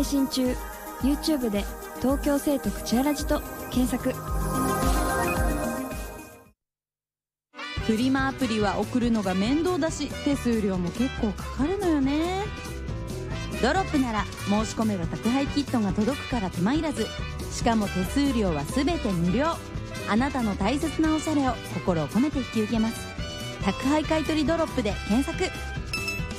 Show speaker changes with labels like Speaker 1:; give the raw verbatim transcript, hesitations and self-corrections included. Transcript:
Speaker 1: 配信中。 YouTube で東京生徒口あらじと検索。
Speaker 2: フリマアプリは送るのが面倒だし、手数料も結構かかるのよね。ドロップなら申し込めば宅配キットが届くから手間いらず、しかも手数料はすべて無料。あなたの大切なおしゃれを心を込めて引き受けます。宅配買取ドロップで検索。